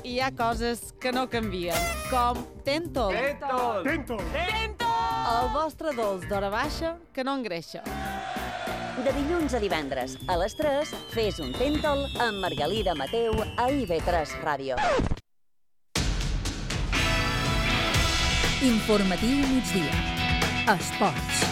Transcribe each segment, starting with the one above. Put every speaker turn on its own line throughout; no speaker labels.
hi ha coses que no canvien, com Tentol.
Tentol!
El vostre dolç d'hora baixa que no engreixa.
De dilluns a divendres, a les 3, fes un Tentol amb Margalida Mateu a IB3 Ràdio.
Informatiu migdia. Esports.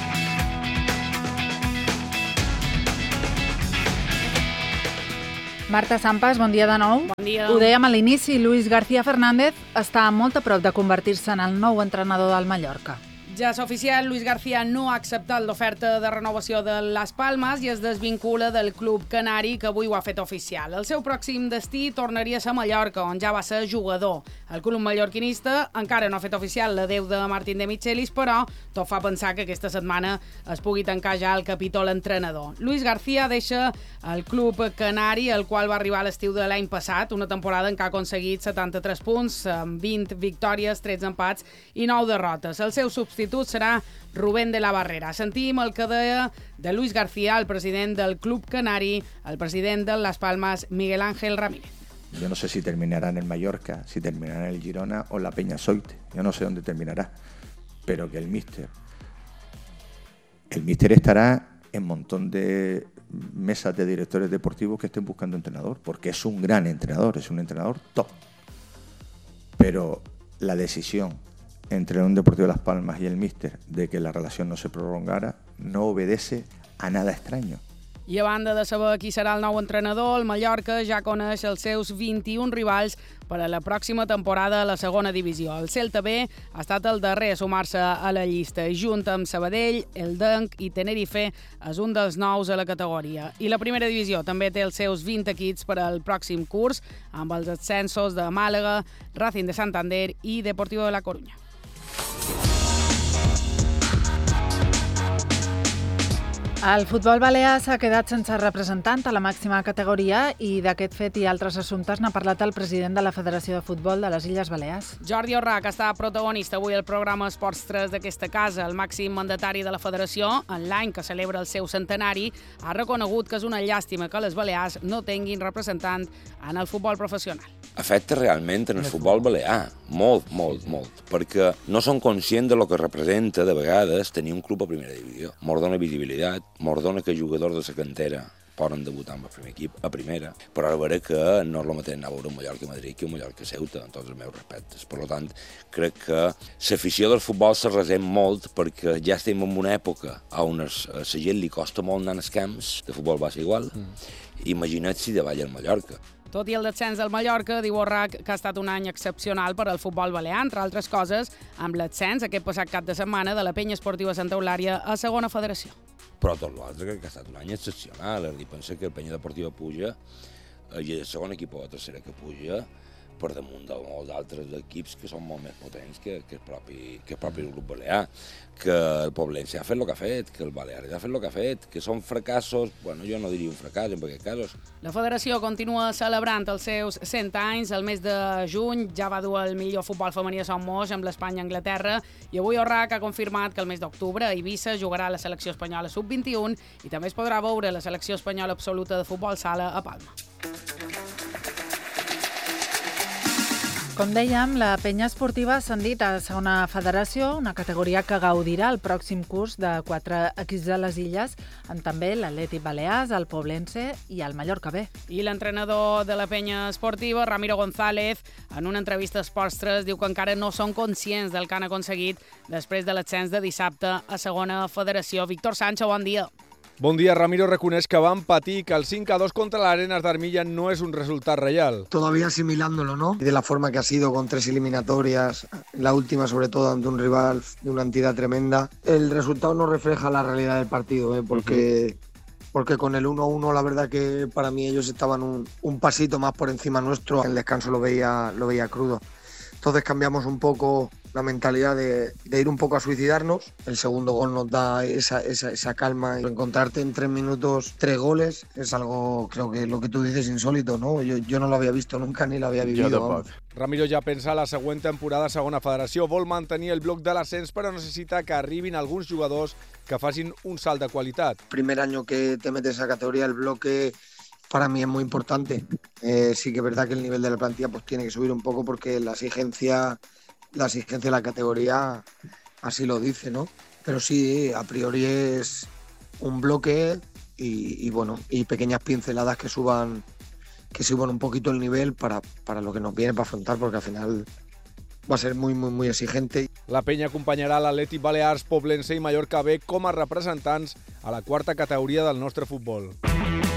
Marta Sampas, bon dia de nou.
Bon dia.
Ho dèiem a l'inici, Luis García Fernández està molt a prop de convertir-se en el nou entrenador del Mallorca.
Ja és oficial, Luis García no ha acceptat l'oferta de renovació de Las Palmas i es desvincula del club canari, que avui ho ha fet oficial. El seu pròxim destí tornaria a ser Mallorca, on ja va ser jugador. El club mallorquinista encara no ha fet oficial l'adeu de Martín de Michelis, però tot fa pensar que aquesta setmana es pugui tancar ja el capítol entrenador. Luis García deixa el club canari, el qual va arribar a l'estiu de l'any passat, una temporada en què ha aconseguit 73 punts, amb 20 victòries, 13 empats i 9 derrotes. El seu substitut serà Rubén de la Barrera. Sentim el que deia de Luis García, el president del club canari, el president de Las Palmas, Miguel Ángel Ramírez.
Yo no sé si terminará en el Mallorca, si terminará en el Girona o en la Peñasoite. Yo no sé dónde terminará. Pero que el míster estará en un montón de mesas de directores deportivos que estén buscando entrenador, porque es un gran entrenador, es un entrenador top. Pero la decisión entre un Deportivo de Las Palmas y el míster de que la relación no se prolongara no obedece a nada extraño.
I a banda de saber qui serà el nou entrenador, el Mallorca ja coneix els seus 21 rivals per a la pròxima temporada a la segona divisió. El Celta B ha estat el darrer a sumar-se a la llista. Junt amb Sabadell, el Denc i Tenerife és un dels nous a la categoria. I la primera divisió també té els seus 20 equips per al pròxim curs, amb els ascensos de Màlaga, Racing de Santander i Deportivo de la Coruña.
El futbol balear s'ha quedat sense representant a la màxima categoria i d'aquest fet i altres assumptes n'ha parlat el president de la Federació de Futbol de les Illes Balears.
Jordi Orrach està protagonista avui al programa Esports 3 d'aquesta casa. El màxim mandatari de la Federació, en l'any que celebra el seu centenari, ha reconegut que és una llàstima que les Balears no tinguin representant en el futbol professional.
Afecta realment en el futbol balear, molt, perquè no són conscients de lo que representa de vegades tenir un club a primera divisió. Mos dona visibilitat, mos dona que jugadors de la cantera poden debutar amb el primer equip a primera, però ara veure que no és el mateix anar a veure un Mallorca i Madrid que un Mallorca i Ceuta, en tots els meus respectes. Per tant, crec que l'afició del futbol se resent molt perquè ja estem en una època on a la gent li costa molt anar als camps, de futbol va ser igual, imagina't si davall el Mallorca.
Tot i el descens del Mallorca, diu Orrach que ha estat un any excepcional per al futbol balear, entre altres coses, amb l'ascens aquest passat cap de setmana de la Penya Esportiva Santa Eulària a segona federació.
Però tot l'altre crec que ha estat un any excepcional. Pensa que el Penya Deportiva puja, i el segon equip o la tercera que puja, per damunt de molts altres equips que són molt més potents que el propi grup balear, que el Poblense ha fet el que ha fet, que el Baleares ha fet el que ha fet, que són fracassos, bueno, jo no diria un fracàs en aquests casos.
La federació continua celebrant els seus 100 anys. El mes de juny ja va dur el millor futbol femení a Son Moix amb l'Espanya-Anglaterra i avui Orrach ha confirmat que el mes d'octubre a Eivissa jugarà la selecció espanyola sub-21 i també es podrà veure la selecció espanyola absoluta de futbol sala a Palma.
Com dèiem, la Penya Esportiva ha ascendit a segona federació, una categoria que gaudirà el pròxim curs de 4 equips de les illes, amb també l'Atlètic Balears, el Poblense i el Mallorca B.
I l'entrenador de la Penya Esportiva, Ramiro González, en una entrevista a Esports 3, diu que encara no són conscients del que han aconseguit després de l'ascens de dissabte a segona federació. Víctor Sancho, bon dia.
Bon dia, Ramiro reconeix que van patir que el 5-2 contra l'Arenas d'Armilla no es un resultat real.
Todavía asimilándolo, ¿no? Y de la forma que ha sido con 3 eliminatorias, la última sobre todo ante un rival de una entidad tremenda. El resultado no refleja la realidad del partido, porque con el 1-1 la verdad que para mí ellos estaban un pasito más por encima nuestro. El descanso lo veía crudo. Entonces cambiamos un poco la mentalidad de ir un poco a suicidarnos. El segundo gol nos da esa calma. Encontrarte en 3 minutos 3 goles es algo, creo que lo que tú dices, insólito, ¿no? Yo no lo había visto nunca ni lo había vivido.
Ramiro ja pensa la següent temporada a segona federació. Vol mantenir el bloc de l'ascens, però necessita que arribin alguns jugadors que facin un salt de qualitat.
Primer año que te metes a categoría, el bloque para mí es muy importante. Sí que es verdad que el nivel de la plantilla pues tiene que subir un poco porque la exigencia de la categoría así lo dice, ¿no? Pero sí, a priori es un bloque y pequeñas pinceladas que suban un poquito el nivel para lo que nos viene para afrontar, porque al final va a ser muy, muy, muy exigente.
La penya acompanyarà l'Atlètic Balears, Poblense i Mallorca B com a representants a la quarta categoria del nostre futbol.